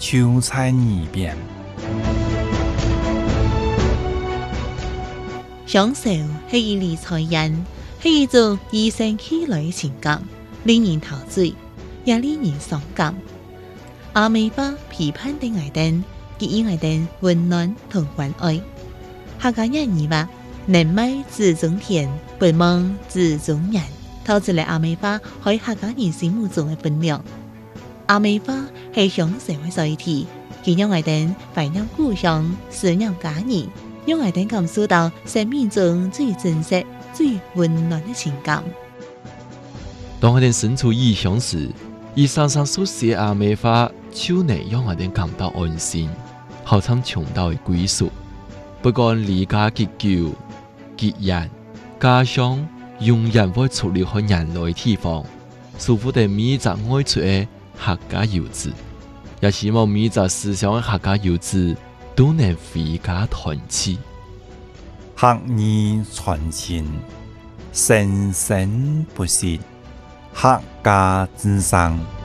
就在耳边。 享受係以理財人，係一種與生俱來嘅情感，令人陶醉，也令人傷感。阿美巴批判的愛燈，給予愛燈溫暖同關愛。客家人語話：能賣自種田，不忘自種人，透出嚟阿美巴喺客家人心目中嘅分量。阿美巴係享受嘅載體，佢讓愛燈懷念故鄉，思念家人。讓愛燈感受到生命中最真實、最溫暖的情感。 當愛燈身處異鄉時，伊常常所寫阿美話，就能讓愛燈感到安心，好像尋到嘅歸屬。不管離家結久、結緣，家鄉永遠會出離開人類地方，祝福的每一個愛出嘅客家遊子，也希望每一個思鄉嘅客家遊子都能回家團聚， 客語傳情，生生不息，客家之聲。